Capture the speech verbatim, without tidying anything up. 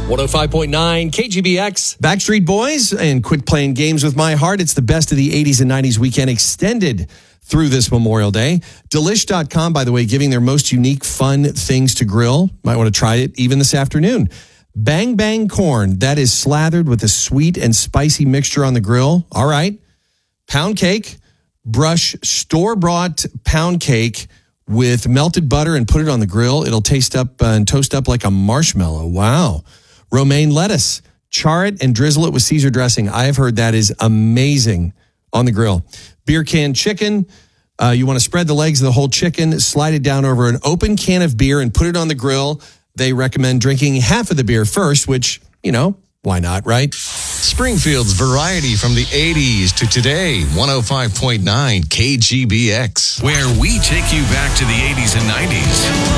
one oh five point nine K G B X. Backstreet Boys and Quit Playing Games With My Heart. It's the best of the eighties and nineties weekend extended through this Memorial Day. Delish dot com, by the way, giving their most unique, fun things to grill. Might want to try it even this afternoon. Bang Bang Corn. That is slathered with a sweet and spicy mixture on the grill. All right. Pound cake. Brush store-bought pound cake with melted butter and put it on the grill. It'll taste up uh, and toast up like a marshmallow. Wow. Romaine lettuce. Char it and drizzle it with Caesar dressing. I have heard that is amazing on the grill. Beer can chicken. Uh, you want to spread the legs of the whole chicken, slide it down over an open can of beer and put it on the grill. They recommend drinking half of the beer first, which, you know, why not, right? Springfield's variety from the eighties to today. one oh five point nine K G B X. Where we take you back to the eighties and nineties.